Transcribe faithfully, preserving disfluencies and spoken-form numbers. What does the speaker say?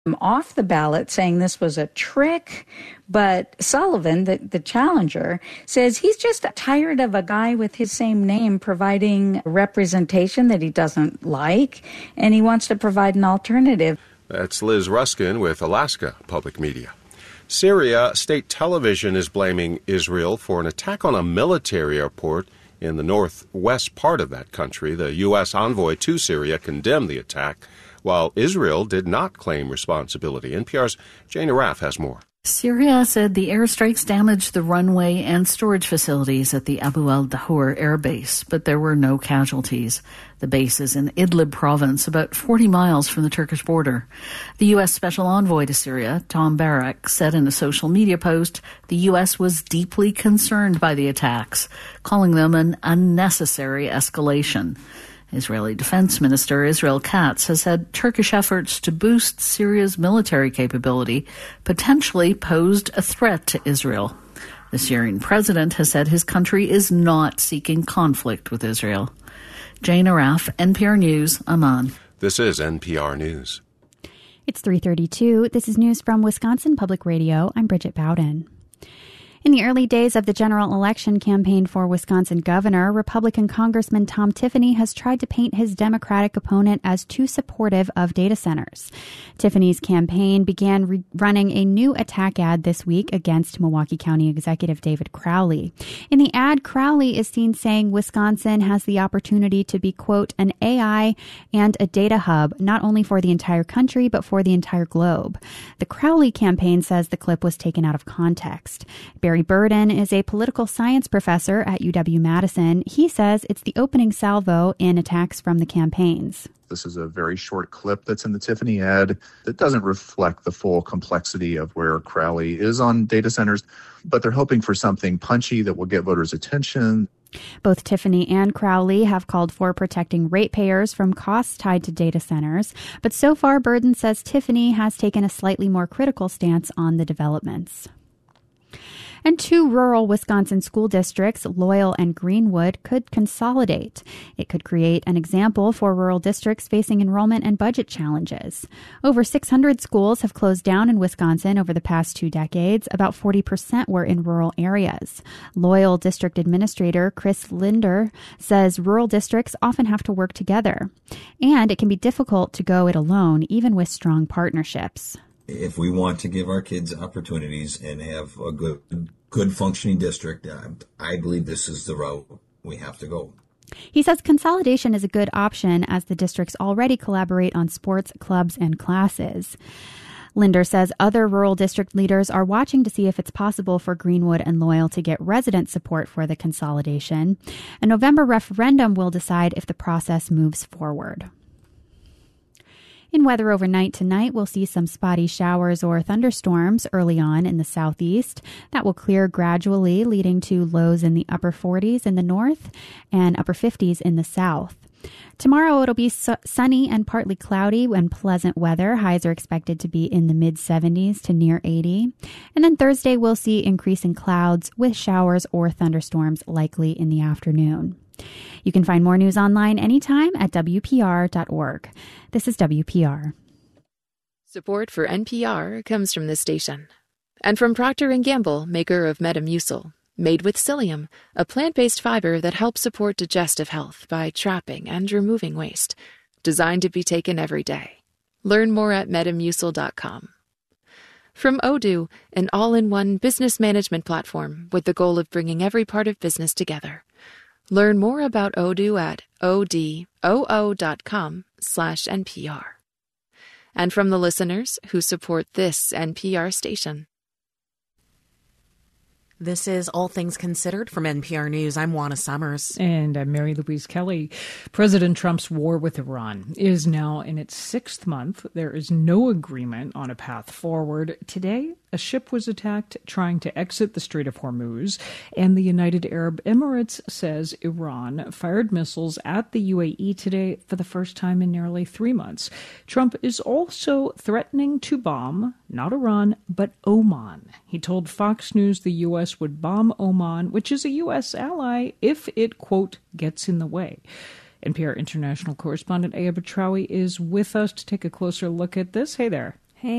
off the ballot, saying this was a trick. But Sullivan, the, the challenger, says he's just tired of a guy with his same name providing representation that he doesn't like, and he wants to provide an alternative. That's Liz Ruskin with Alaska Public Media. Syria state television is blaming Israel for an attack on a military airport in the northwest part of that country. The U S envoy to Syria condemned the attack, while Israel did not claim responsibility. N P R's Jane Araf has more. Syria said the airstrikes damaged the runway and storage facilities at the Abu al-Dahur air base, but there were no casualties. The base is in Idlib province, about forty miles from the Turkish border. The U S Special Envoy to Syria, Tom Barak, said in a social media post the U S was deeply concerned by the attacks, calling them an unnecessary escalation. Israeli Defense Minister Israel Katz has said Turkish efforts to boost Syria's military capability potentially posed a threat to Israel. The Syrian president has said his country is not seeking conflict with Israel. Jane Araf, N P R News, Amman. This is N P R News. It's three thirty-two. This is news from Wisconsin Public Radio. I'm Bridget Bowden. In the early days of the general election campaign for Wisconsin governor, Republican Congressman Tom Tiffany has tried to paint his Democratic opponent as too supportive of data centers. Tiffany's campaign began re- running a new attack ad this week against Milwaukee County Executive David Crowley. In the ad, Crowley is seen saying Wisconsin has the opportunity to be, quote, an A I and a data hub, not only for the entire country, but for the entire globe. The Crowley campaign says the clip was taken out of context. Barry Burden is a political science professor at U W-Madison. He says it's the opening salvo in attacks from the campaigns. This is a very short clip that's in the Tiffany ad that doesn't reflect the full complexity of where Crowley is on data centers, but they're hoping for something punchy that will get voters' attention. Both Tiffany and Crowley have called for protecting ratepayers from costs tied to data centers, but so far Burden says Tiffany has taken a slightly more critical stance on the developments. And two rural Wisconsin school districts, Loyal and Greenwood, could consolidate. It could create an example for rural districts facing enrollment and budget challenges. Over six hundred schools have closed down in Wisconsin over the past two decades. About forty percent were in rural areas. Loyal District Administrator Chris Linder says rural districts often have to work together, and it can be difficult to go it alone, even with strong partnerships. If we want to give our kids opportunities and have a good, good functioning district, I believe this is the route we have to go. He says consolidation is a good option as the districts already collaborate on sports, clubs, and classes. Linder says other rural district leaders are watching to see if it's possible for Greenwood and Loyal to get resident support for the consolidation. A November referendum will decide if the process moves forward. In weather overnight tonight, we'll see some spotty showers or thunderstorms early on in the southeast. That will clear gradually, leading to lows in the upper forties in the north and upper fifties in the south. Tomorrow, it'll be su- sunny and partly cloudy and pleasant weather. Highs are expected to be in the mid-seventies to near eighty. And then Thursday, we'll see increasing clouds with showers or thunderstorms likely in the afternoon. You can find more news online anytime at W P R dot org. This is W P R. Support for N P R comes from this station. And from Procter and Gamble, maker of Metamucil, made with psyllium, a plant-based fiber that helps support digestive health by trapping and removing waste. Designed to be taken every day. Learn more at metamucil dot com. From Odoo, an all-in-one business management platform with the goal of bringing every part of business together. Learn more about Odoo at odoo dot com slash N P R. And from the listeners who support this N P R station. This is All Things Considered from N P R News. I'm Juana Summers. And I'm Mary Louise Kelly. President Trump's war with Iran is now in its sixth month. There is no agreement on a path forward. Today, a ship was attacked trying to exit the Strait of Hormuz, and the United Arab Emirates says Iran fired missiles at the U A E today for the first time in nearly three months. Trump is also threatening to bomb, not Iran, but Oman. He told Fox News the U S would bomb Oman, which is a U S ally, if it, quote, gets in the way. N P R international correspondent Aya Batrawi is with us to take a closer look at this. Hey there.